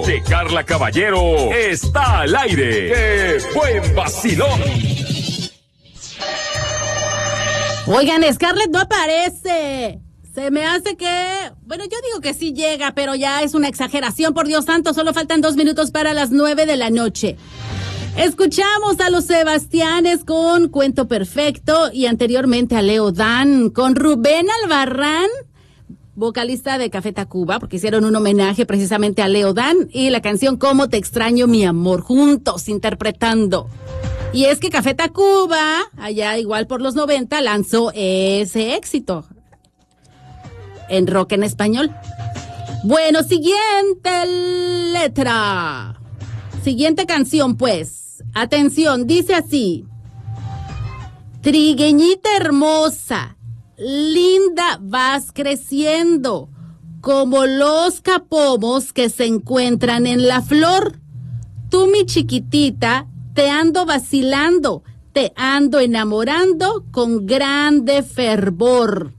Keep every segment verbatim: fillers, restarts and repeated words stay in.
de Carla Caballero está al aire. ¡Qué buen vacilón! Oigan, Scarlett no aparece. Se me hace que... Bueno, yo digo que sí llega, pero ya es una exageración, por Dios santo. Solo faltan dos minutos para las nueve de la noche. Escuchamos a los Sebastianes con Cuento Perfecto y anteriormente a Leo Dan con Rubén Albarrán, vocalista de Café Tacuba, porque hicieron un homenaje precisamente a Leo Dan, y la canción Cómo te extraño mi amor, juntos interpretando. Y es que Café Tacuba, allá igual por los noventa, lanzó ese éxito en rock en español. Bueno, siguiente letra. Siguiente canción, pues. Atención, dice así. Trigueñita hermosa, linda vas creciendo, como los capomos que se encuentran en la flor. Tú, mi chiquitita, te ando vacilando, te ando enamorando con grande fervor.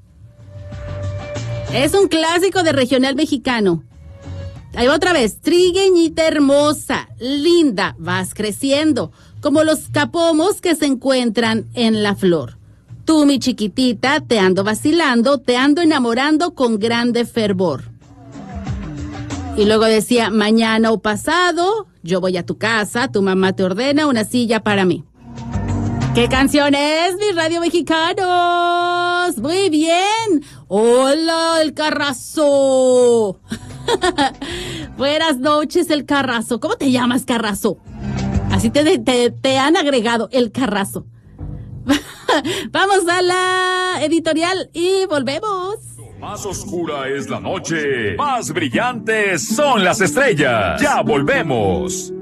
Es un clásico de regional mexicano. Ahí va otra vez. Trigueñita hermosa, linda, vas creciendo, como los capomos que se encuentran en la flor. Tú, mi chiquitita, te ando vacilando, te ando enamorando con grande fervor. Y luego decía, mañana o pasado, yo voy a tu casa, tu mamá te ordena una silla para mí. ¿Qué canción es, mi radio mexicanos? Muy bien. Hola, el Carrazo. Buenas noches, el Carrazo. ¿Cómo te llamas, Carrazo? Así te, te, te han agregado, el Carrazo. Vamos a la editorial y volvemos. Más oscura es la noche, más brillantes son las estrellas. Ya volvemos.